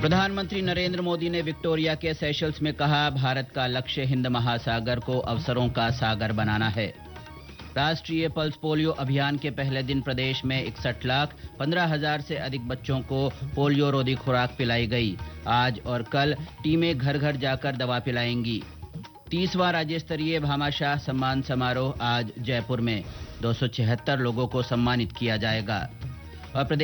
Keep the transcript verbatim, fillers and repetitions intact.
प्रधानमंत्री नरेंद्र मोदी ने विक्टोरिया के सेशल्स में कहा, भारत का लक्ष्य हिंद महासागर को अवसरों का सागर बनाना है। राष्ट्रीय पल्स पोलियो अभियान के पहले दिन प्रदेश में इकसठ लाख पंद्रह हजार से अधिक बच्चों को पोलियो रोधी खुराक पिलाई गई। आज और कल टीमें घर घर जाकर दवा पिलाएंगी। तीसवां राज्य स्तरीय भामाशाह सम्मान समारोह आज जयपुर में दो सौ छिहत्तर लोगों को सम्मानित किया जाएगा। और